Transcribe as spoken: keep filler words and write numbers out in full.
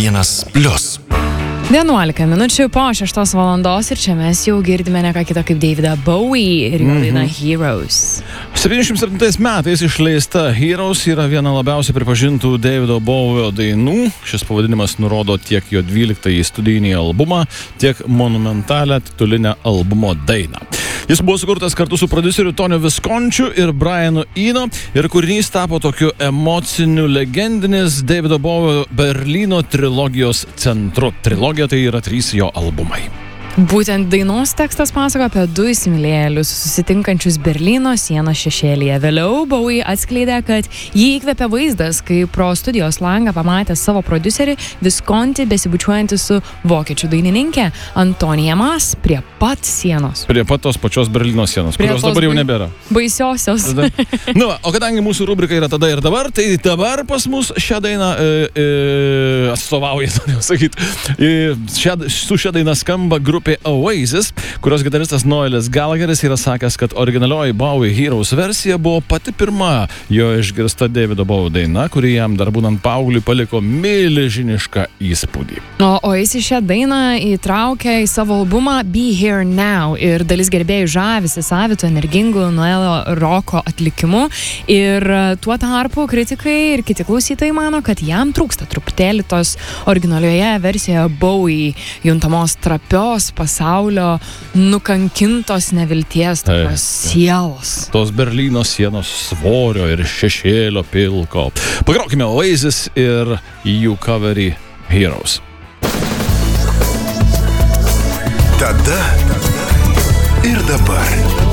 vienas plius. vienuolika minučių po šeštos valandos ir čia mes jau girdime ne ką kitą kaip Davidą Bowie ir jo dainą mm-hmm. Heroes. septyniasdešimt septintais metais išleista Heroes yra viena labiausiai pripažintų Davido Bowie dainų. Šis pavadinimas nurodo tiek jo dvyliktąjį studijinį albumą, tiek monumentalią titulinę albumo dainą. Jis buvo sukurtas kartu su prodiuseriu Toniu Viskončiu ir Brianu Eno ir kūrinys tapo tokiu emociniu legendinis Davido Bowie Berlyno trilogijos centru. Trilogija tai yra trys jo albumai. Būtent dainos tekstas pasako apie du įsimylėjėlius susitinkančius Berlyno sienos šešėlyje. Vėliau Bowie atskleidė, kad jį įkvėpė vaizdas, kai pro studijos langą pamatė savo prodiuserį Viskonti besibučiuojantį su vokiečių dainininkė Antonija Mas prie pat sienos. Prie pat tos pačios Berlyno sienos, Prie kurios tos dabar jau bai- nebėra. Baisiosios. Tada. Nu, va, o kadangi mūsų rubrika yra tada ir dabar, tai dabar pas mus šią dainą e, e, atstovauja, norėjau sakyti. E, šia, su šia daina skamba grupė Oasis, kurios gitaristas Noelis Gallagheris yra sakęs, kad originalioji Bowie Heroes versija buvo pati pirma jo išgirsta Davido Bowie daina, kuri jam dar būnant paaugliui paliko milžinišką įspūdį. O Oasis šią dainą įtraukė į savo albumą Be Here Now ir dalis gerbėjų žavisi savitu energingų Noelio roko atlikimu ir tuo tarpu kritikai ir kiti klausytojai mano, kad jam trūksta truputėlį tos originalioje versijoje Bowie juntamos trapios pasaulio nukankintos nevilties tokios sielos. Tos Berlyno sienos svorio ir šešėlio pilko. Pagrokime Oasis ir jų coverį Heroes. Tada ir dabar.